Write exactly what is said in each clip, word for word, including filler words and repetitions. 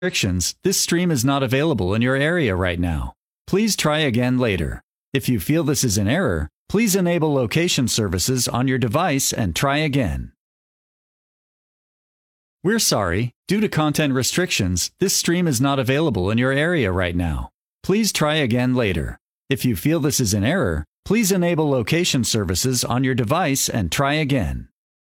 restrictions, this stream is not available in your area right now. Please try again later. If you feel this is an error, please enable location services on your device and try again. We're sorry, due to content restrictions, this stream is not available in your area right now. Please try again later. If you feel this is an error, please enable location services on your device and try again.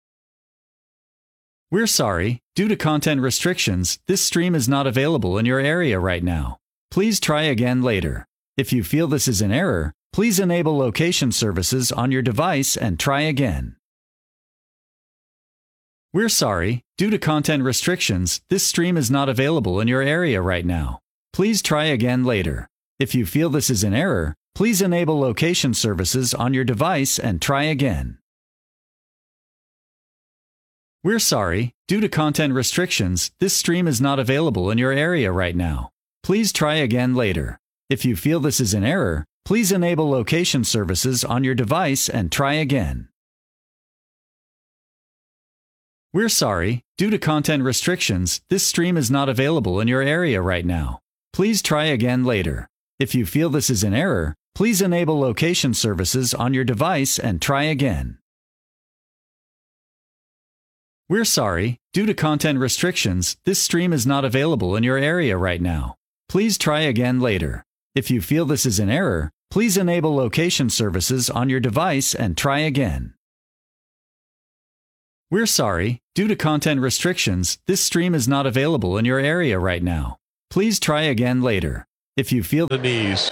We're sorry, due to content restrictions, this stream is not available in your area right now. Please try again later. If you feel this is an error, please enable location services on your device and try again. We're sorry, due to content restrictions, this stream is not available in your area right now. Please try again later. If you feel this is an error, please enable location services on your device and try again. We're sorry, due to content restrictions, this stream is not available in your area right now. Please try again later. If you feel this is an error, please enable location services on your device and try again. We're sorry, due to content restrictions, this stream is not available in your area right now. Please try again later. If you feel this is an error, please enable location services on your device and try again. We're sorry, due to content restrictions, this stream is not available in your area right now. Please try again later. If you feel this is an error, please enable location services on your device and try again. We're sorry, due to content restrictions, this stream is not available in your area right now. Please try again later. If you feel the knees.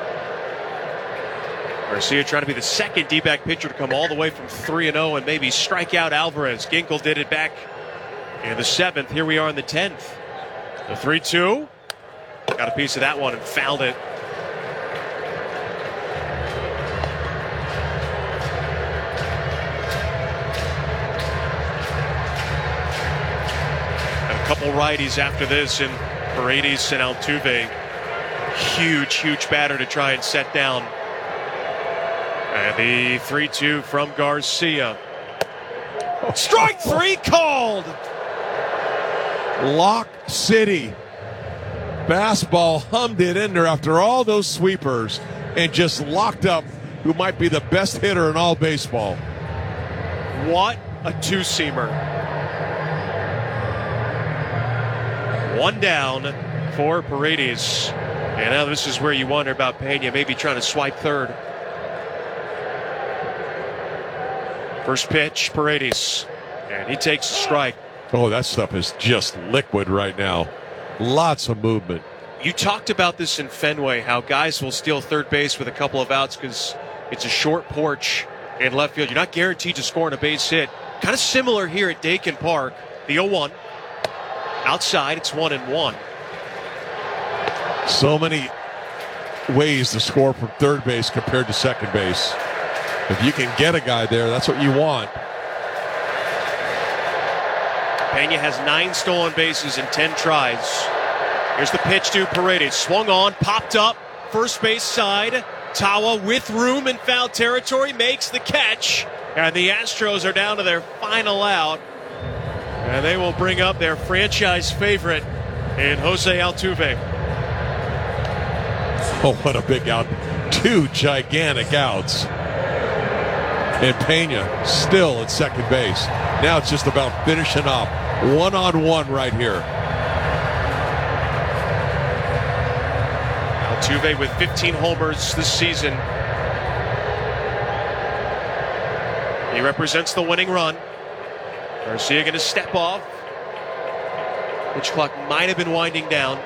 Garcia trying to be the second D-back pitcher to come all the way from three and oh and maybe strike out Alvarez. Ginkel did it back in the seventh. Here we are in the tenth. The three two. Got a piece of that one and fouled it. And a couple righties after this in Paredes and Altuve. Huge, huge batter to try and set down. And the three two from Garcia. Strike three called! Lock City. Fastball hummed it in there after all those sweepers and just locked up who might be the best hitter in all baseball. What a two-seamer. One down for Paredes. And now this is where you wonder about Pena maybe trying to swipe third. First pitch, Paredes, and he takes a strike. Oh, that stuff is just liquid right now. Lots of movement. You talked about this in Fenway, how guys will steal third base with a couple of outs because it's a short porch in left field. You're not guaranteed to score on a base hit. Kind of similar here at Dakin Park. The oh one. Outside, it's one and one. So many ways to score from third base compared to second base. If you can get a guy there, that's what you want. Pena has nine stolen bases in ten tries. Here's the pitch to Paredes. Swung on, popped up, first base side. Tawa with room in foul territory makes the catch. And the Astros are down to their final out. And they will bring up their franchise favorite in Jose Altuve. Oh, what a big out. Two gigantic outs. And Pena still at second base. Now it's just about finishing up. One-on-one right here. Altuve with fifteen homers this season. He represents the winning run. Garcia going to step off. Pitch clock might have been winding down.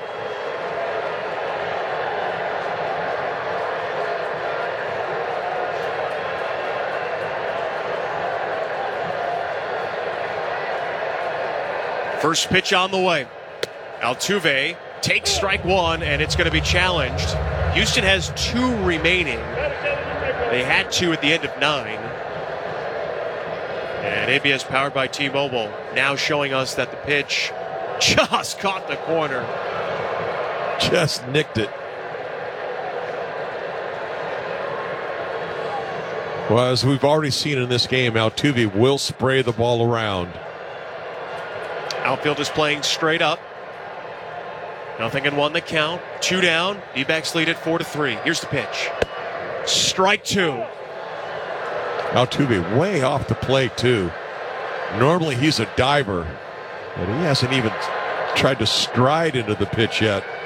First pitch on the way. Altuve takes strike one, and it's going to be challenged. Houston has two remaining. They had two at the end of nine. And A B S powered by T-Mobile now showing us that the pitch just caught the corner. Just nicked it. Well, as we've already seen in this game, Altuve will spray the ball around. Outfield is playing straight up. Nothing in one the count. Two down. D-backs lead at four to three. Here's the pitch. Strike two. Altuve way off the plate, too. Normally he's a diver, but he hasn't even tried to stride into the pitch yet.